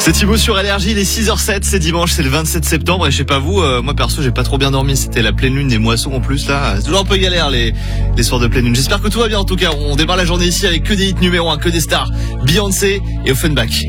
C'est Thibaut sur Énergie, il est 6h07, c'est dimanche, c'est le 27 septembre et je sais pas vous, moi perso j'ai pas trop bien dormi, c'était la pleine lune des moissons en plus là, c'est toujours un peu galère les soirs de pleine lune. J'espère que tout va bien en tout cas, on démarre la journée ici avec que des hits numéro 1, que des stars, Beyoncé et Offenbach.